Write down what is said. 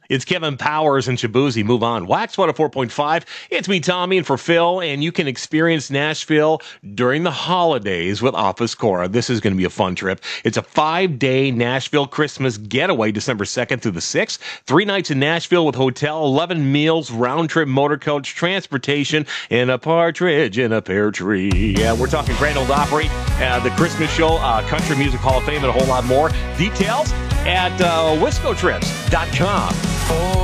It's Kevin Powers and Shabuzi. Move on. Wax 104.5. It's me, Tommy, and for Phil, and you can experience Nashville during the holidays with Office Cora. This is going to be a fun trip. It's a 5-day Nashville Christmas getaway, December 2nd through the 6th. 3 nights in Nashville with hotel, 11 meals, round-trip motor coach, transportation, and a partridge in a pear tree. Yeah, we're talking Grand Ole Opry, the Christmas show, Country Music Hall of Fame, and a whole lot more. Details at wiscotrips.com.